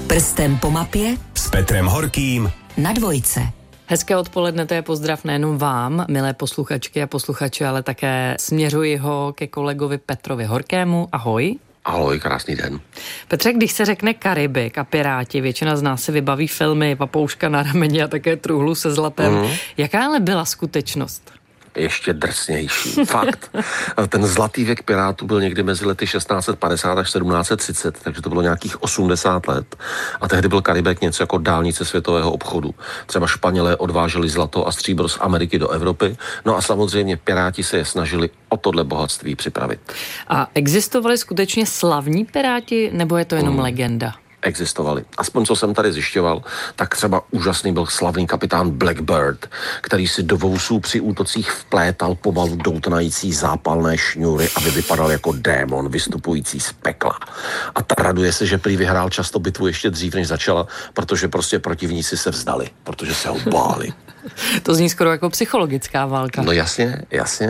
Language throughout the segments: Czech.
Prstem po mapě s Petrem Horkým na Dvojce. Hezké odpoledne, to je pozdrav nejenom vám, milé posluchačky a posluchači, ale také směřuji ho ke kolegovi Petrovi Horkému. Ahoj. Ahoj, krásný den. Petře, když se řekne Karibik a Piráti, většina z nás si vybaví filmy Papouška na rameni a také Truhlu se zlatem. Jaká ale byla skutečnost? Ještě drsnější. Fakt. Ten zlatý věk pirátů byl někdy mezi lety 1650 až 1730, takže to bylo nějakých 80 let. A tehdy byl Karibik něco jako dálnice světového obchodu. Třeba Španělé odváželi zlato a stříbro z Ameriky do Evropy, no a samozřejmě piráti se je snažili o tohle bohatství připravit. A existovali skutečně slavní piráti, nebo je to jenom legenda? Existovali. Aspoň co jsem tady zjišťoval, tak třeba úžasný byl slavný kapitán Blackbeard, který si do vousů při útocích vplétal pomalu doutnající zápalné šňůry, aby vypadal jako démon vystupující z pekla. A traduje se, že prý vyhrál často bitvu ještě dřív, než začala, protože prostě protivníci se vzdali, protože se ho báli. To zní skoro jako psychologická válka. No jasně.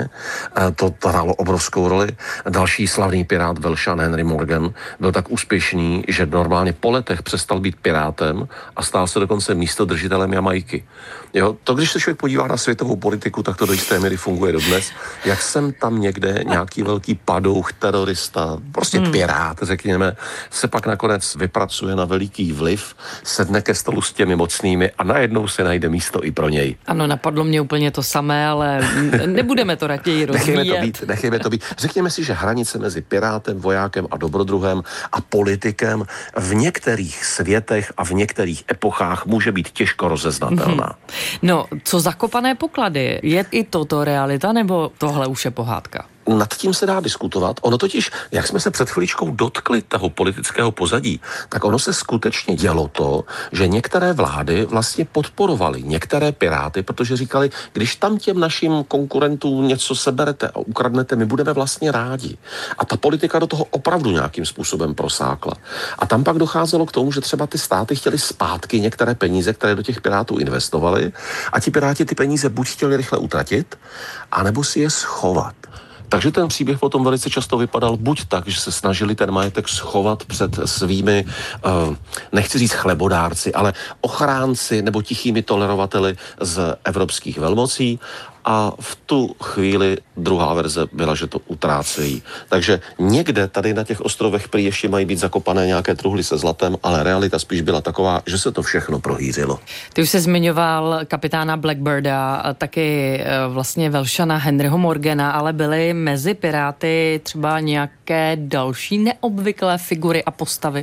To hrálo obrovskou roli. Další slavný pirát Velšan Henry Morgan byl tak úspěšný, že normálně po letech přestal být pirátem a stal se dokonce místodržitelem Jamajky. Jo, to když se člověk podívá na světovou politiku, tak to do jisté míry funguje dodnes. Jak jsem tam někde nějaký velký padouch, terorista, prostě pirát, řekněme, se pak nakonec vypracuje na veliký vliv, sedne ke stolu s těmi mocnými a najednou se najde místo i pro něj. Ano, napadlo mě úplně to samé, ale nebudeme to raději rozvíjet. Nechejme to být. Řekněme si, že hranice mezi pirátem, vojákem a dobrodruhem a politikem v některých světech a v některých epochách může být těžko rozeznatelná. No, co zakopané poklady? Je i toto realita, nebo tohle už je pohádka? Nad tím se dá diskutovat. Ono totiž, jak jsme se před chviličkou dotkli toho politického pozadí, tak ono se skutečně dělo to, že některé vlády vlastně podporovaly některé piráty, protože říkali, když tam těm našim konkurentům něco seberete a ukradnete, my budeme vlastně rádi. A ta politika do toho opravdu nějakým způsobem prosákla. A tam pak docházelo k tomu, že třeba ty státy chtěly zpátky některé peníze, které do těch pirátů investovali, a ti piráti ty peníze buď chtěli rychle utratit, anebo si je schovat. Takže ten příběh potom velice často vypadal buď tak, že se snažili ten majetek schovat před svými, nechci říct chlebodárci, ale ochránci nebo tichými tolerovateli z evropských velmocí, a v tu chvíli druhá verze byla, že to utrácejí. Takže někde tady na těch ostrovech prý ještě mají být zakopané nějaké truhly se zlatem, ale realita spíš byla taková, že se to všechno prohýřilo. Ty už se zmiňoval kapitána Blackbearda, taky vlastně Velšana Henryho Morgana, ale byly mezi piráty třeba nějaké další neobvyklé figury a postavy?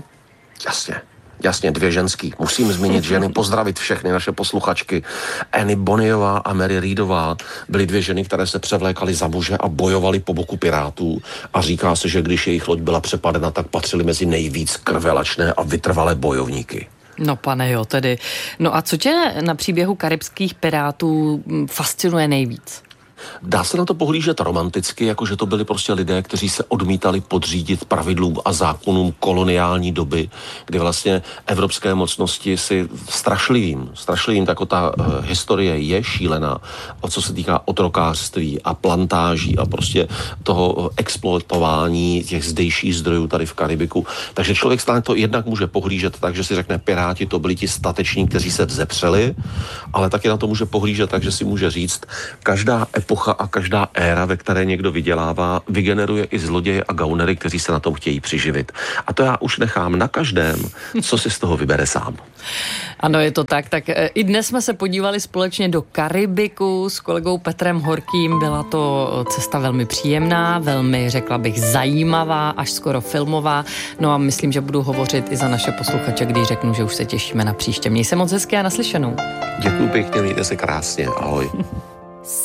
Jasně, dvě ženský. Musím zmínit ženy, pozdravit všechny naše posluchačky. Annie Bonnyová a Mary Readová byly dvě ženy, které se převlékaly za muže a bojovaly po boku pirátů. A říká se, že když jejich loď byla přepadena, tak patřily mezi nejvíc krvelačné a vytrvalé bojovníky. No pane jo, tedy. No a co tě na příběhu karibských pirátů fascinuje nejvíc? Dá se na to pohlížet romanticky, jakože to byli prostě lidé, kteří se odmítali podřídit pravidlům a zákonům koloniální doby, kdy vlastně evropské mocnosti si strašlivým, tak ta historie je šílená, co se týká otrokářství a plantáží a prostě toho exploatování těch zdejších zdrojů tady v Karibiku. Takže člověk stále to jednak může pohlížet tak, že si řekne, piráti to byli ti stateční, kteří se vzepřeli, ale taky na to může pohlížet tak, že si může říct, každá epocha a každá éra, ve které někdo vydělává, vygeneruje i zloděje a gaunery, kteří se na tom chtějí přiživit. A to já už nechám na každém, co si z toho vybere sám. Ano, je to tak. Tak i dnes jsme se podívali společně do Karibiku s kolegou Petrem Horkým. Byla to cesta velmi příjemná, velmi, řekla bych, zajímavá, až skoro filmová. No a myslím, že budu hovořit i za naše posluchače, když řeknu, že už se těšíme na příště. Měj se moc hezky a naslyšenou. Děkuji pěkně, mějte se krásně. Ahoj.